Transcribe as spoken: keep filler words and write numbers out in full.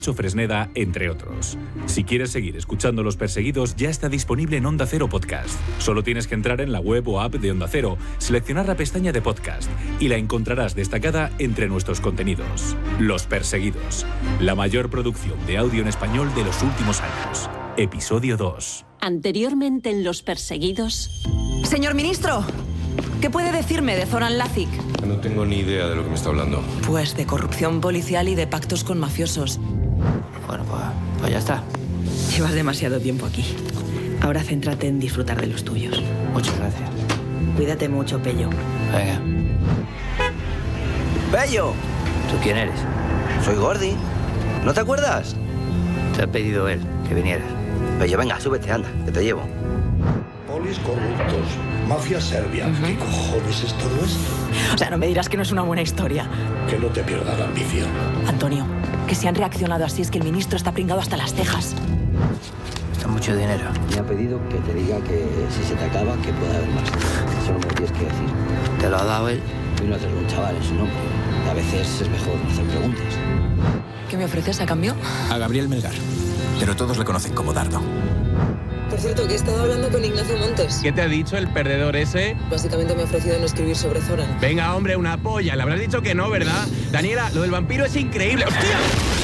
Fresneda, entre otros. Si quieres seguir escuchando Los Perseguidos, ya está disponible en Onda Cero Podcast. Solo tienes que entrar en la web o app de Onda Cero, seleccionar la pestaña de podcast y la encontrarás destacada entre nuestros contenidos. Los Perseguidos, la mayor producción de audio en español de los últimos años. Episodio dos. Anteriormente en Los Perseguidos... Señor ministro, ¿qué puede decirme de Zoran Lazic? No tengo ni idea de lo que me está hablando. Pues de corrupción policial y de pactos con mafiosos. Bueno, pues, pues ya está. Llevas demasiado tiempo aquí. Ahora céntrate en disfrutar de los tuyos. Muchas gracias. Cuídate mucho, Pello. Venga. ¡Pello! ¿Tú quién eres? Soy Gordi. ¿No te acuerdas? Te ha pedido él que vinieras. Pello, venga, súbete, anda, que te llevo. Polis corruptos, mafia serbia. Uh-huh. ¿Qué cojones es todo esto? O sea, no me dirás que no es una buena historia. Que no te pierdas la ambición. Antonio, que si han reaccionado así es que el ministro está pringado hasta las cejas. Está mucho dinero. Me ha pedido que te diga que si se te acaba, que puede haber más. Solo me lo tienes que decir. ¿Te lo ha dado él? Vino a traer un chaval en su nombre. A veces es mejor no hacer preguntas. ¿Qué me ofreces a cambio? A Gabriel Melgar, pero todos le conocen como Dardo. Por cierto, que he estado hablando con Ignacio Montes. ¿Qué te ha dicho el perdedor ese? Básicamente me ha ofrecido no escribir sobre Zoran. Venga, hombre, una polla. Le habrás dicho que no, ¿verdad? Daniela, lo del vampiro es increíble. ¡Hostia!